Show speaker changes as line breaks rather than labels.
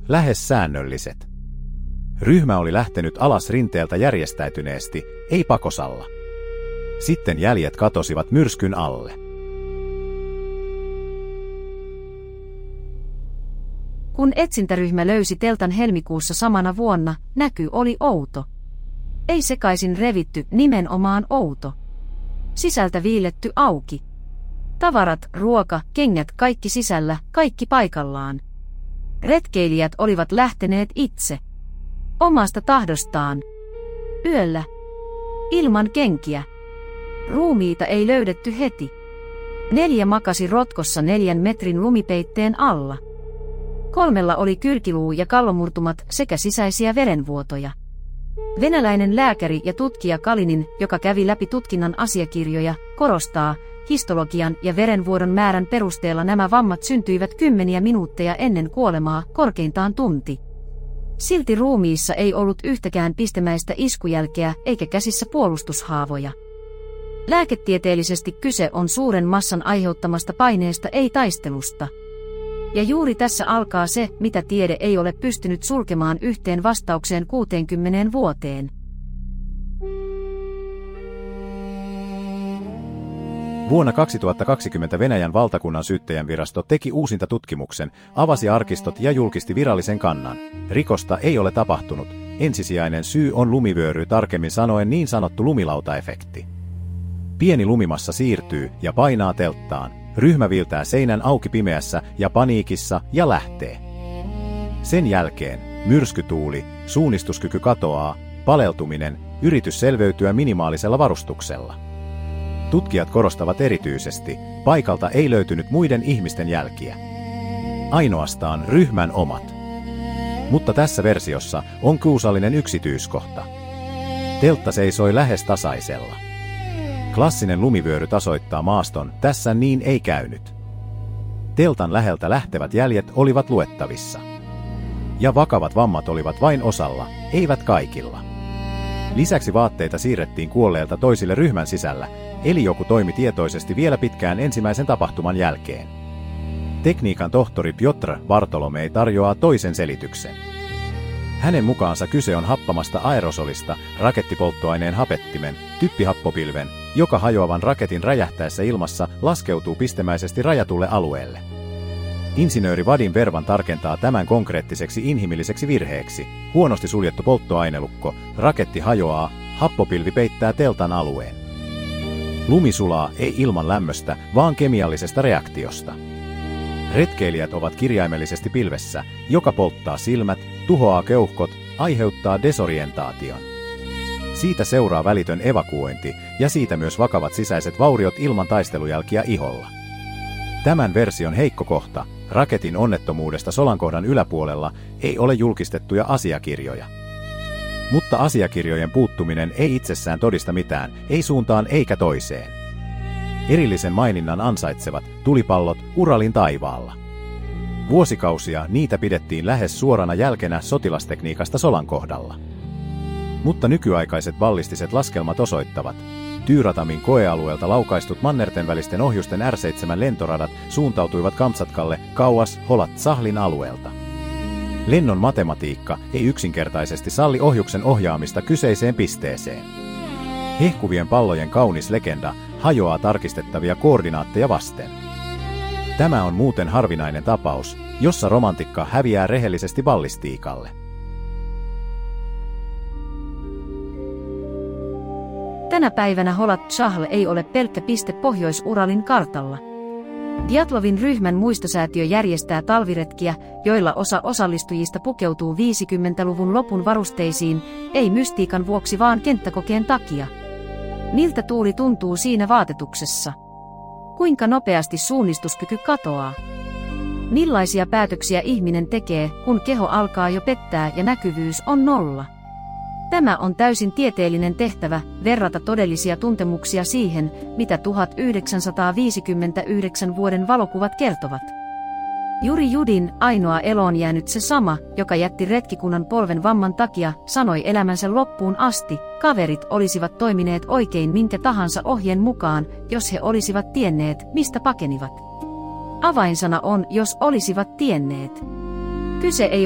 lähes säännölliset. Ryhmä oli lähtenyt alas rinteeltä järjestäytyneesti, ei pakosalla. Sitten jäljet katosivat myrskyn alle.
Kun etsintäryhmä löysi teltan helmikuussa samana vuonna, näky oli outo. Ei sekaisin revitty, nimenomaan outo. Sisältä viiletty auki. Tavarat, ruoka, kengät kaikki sisällä, kaikki paikallaan. Retkeilijät olivat lähteneet itse. Omasta tahdostaan. Yöllä. Ilman kenkiä. Ruumiita ei löydetty heti. 4 makasi rotkossa 4 metrin lumipeitteen alla. 3 oli kylkiluu ja kallomurtumat sekä sisäisiä verenvuotoja. Venäläinen lääkäri ja tutkija Kalinin, joka kävi läpi tutkinnan asiakirjoja, korostaa, histologian ja verenvuodon määrän perusteella nämä vammat syntyivät 10 minuutteja ennen kuolemaa, korkeintaan tunti. Silti ruumiissa ei ollut yhtäkään pistemäistä iskujälkeä eikä käsissä puolustushaavoja. Lääketieteellisesti kyse on suuren massan aiheuttamasta paineesta, ei taistelusta. Ja juuri tässä alkaa se, mitä tiede ei ole pystynyt sulkemaan yhteen vastaukseen 60 vuoteen.
Vuonna 2020 Venäjän valtakunnan syyttäjänvirasto teki uusintatutkimuksen, avasi arkistot ja julkisti virallisen kannan. Rikosta ei ole tapahtunut. Ensisijainen syy on lumivyöry, tarkemmin sanoen niin sanottu lumilautaefekti. Pieni lumimassa siirtyy ja painaa telttaan. Ryhmä viiltää seinän auki pimeässä ja paniikissa ja lähtee. Sen jälkeen myrskytuuli, suunnistuskyky katoaa, paleltuminen, yritys selveytyä minimaalisella varustuksella. Tutkijat korostavat erityisesti, paikalta ei löytynyt muiden ihmisten jälkiä. Ainoastaan ryhmän omat. Mutta tässä versiossa on kiusallinen yksityiskohta. Teltta seisoi lähes tasaisella. Klassinen lumivyöry tasoittaa maaston, tässä niin ei käynyt. Teltan läheltä lähtevät jäljet olivat luettavissa. Ja vakavat vammat olivat vain osalla, eivät kaikilla. Lisäksi vaatteita siirrettiin kuolleelta toisille ryhmän sisällä, eli joku toimi tietoisesti vielä pitkään ensimmäisen tapahtuman jälkeen. Tekniikan tohtori Piotr Bartolomei tarjoaa toisen selityksen. Hänen mukaansa kyse on happamasta aerosolista, rakettipolttoaineen hapettimen, typpihappopilven, joka hajoavan raketin räjähtäessä ilmassa laskeutuu pistemäisesti rajatulle alueelle. Insinööri Vadim Vervan tarkentaa tämän konkreettiseksi inhimilliseksi virheeksi. Huonosti suljettu polttoainelukko, raketti hajoaa, happopilvi peittää teltan alueen. Lumi sulaa ei ilman lämmöstä, vaan kemiallisesta reaktiosta. Retkeilijät ovat kirjaimellisesti pilvessä, joka polttaa silmät, tuhoaa keuhkot, aiheuttaa desorientaation. Siitä seuraa välitön evakuointi ja siitä myös vakavat sisäiset vauriot ilman taistelujälkiä iholla. Tämän version heikko kohta, raketin onnettomuudesta Solankohdan yläpuolella, ei ole julkistettuja asiakirjoja. Mutta asiakirjojen puuttuminen ei itsessään todista mitään, ei suuntaan eikä toiseen. Erillisen maininnan ansaitsevat tulipallot Uralin taivaalla. Vuosikausia niitä pidettiin lähes suorana jälkenä sotilastekniikasta Solankohdalla. Mutta nykyaikaiset ballistiset laskelmat osoittavat, Tyyratamin koealueelta laukaistut mannerten välisten ohjusten R7 lentoradat suuntautuivat Kamtsatkalle kauas Holat-Sahlin alueelta. Lennon matematiikka ei yksinkertaisesti salli ohjuksen ohjaamista kyseiseen pisteeseen. Hehkuvien pallojen kaunis legenda hajoaa tarkistettavia koordinaatteja vasten. Tämä on muuten harvinainen tapaus, jossa romantikka häviää rehellisesti ballistiikalle.
Tänä päivänä Holat-Sahl ei ole pelkkä piste Pohjois-Uralin kartalla. Diatlovin ryhmän muistosäätiö järjestää talviretkiä, joilla osa osallistujista pukeutuu 50-luvun lopun varusteisiin, ei mystiikan vuoksi vaan kenttäkokeen takia. Miltä tuuli tuntuu siinä vaatetuksessa? Kuinka nopeasti suunnistuskyky katoaa? Millaisia päätöksiä ihminen tekee, kun keho alkaa jo pettää ja näkyvyys on nolla? Tämä on täysin tieteellinen tehtävä, verrata todellisia tuntemuksia siihen, mitä 1959 vuoden valokuvat kertovat. Juri Judin, ainoa eloon jäänyt se sama, joka jätti retkikunnan polven vamman takia, sanoi elämänsä loppuun asti, kaverit olisivat toimineet oikein minkä tahansa ohjeen mukaan, jos he olisivat tienneet, mistä pakenivat. Avainsana on, jos olisivat tienneet. Kyse ei